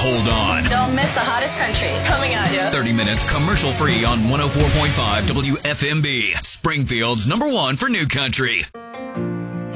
hold on. Don't miss the hottest country. Coming at you. 30 minutes commercial free on 104.5 WFMB. Springfield's #1 for new country.